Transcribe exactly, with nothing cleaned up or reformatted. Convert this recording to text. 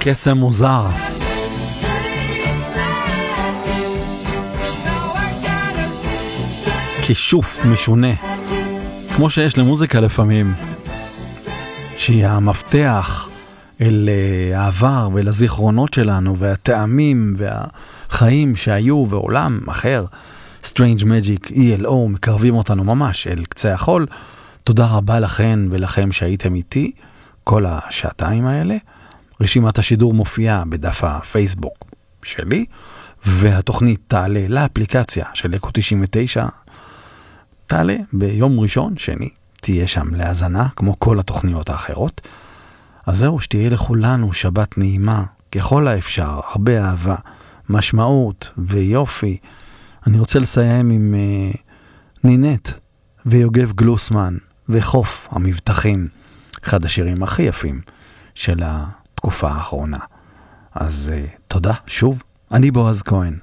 קסם מוזר. כישוף משונה. כמו שיש למוזיקה לפעמים. שהיא המפתח אל העבר ולזיכרונות שלנו והטעמים והחיים שהיו ועולם אחר. Strange Magic, E L O, מקרבים אותנו ממש אל קצה החול. תודה רבה לכן ולכם שהייתם איתי כל השעתיים האלה. רשימת השידור מופיעה בדף הפייסבוק שלי, והתוכנית תעלה לאפליקציה של אקו תשעים ותשע, תעלה ביום ראשון, שני, תהיה שם להזנה, כמו כל התוכניות האחרות. אז זהו, שתהיה לכולנו שבת נעימה, ככל האפשר, הרבה אהבה, משמעות ויופי. אני רוצה לסיים עם uh, נינט ויוגב גלוסמן וחוף המבטחים, אחד השירים הכי יפים של התקופה האחרונה. אז uh, תודה שוב, אני בועז כהן,